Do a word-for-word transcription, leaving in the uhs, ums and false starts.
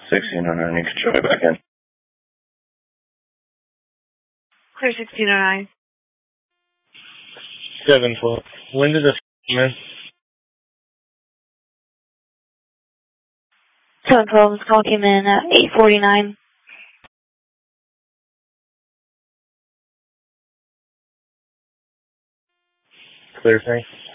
sixteen oh nine, you can show me back in. Clear sixteen oh nine. seven twelve. When did this come in? seven twelve, this call came in at eight forty-nine. Clear, thanks.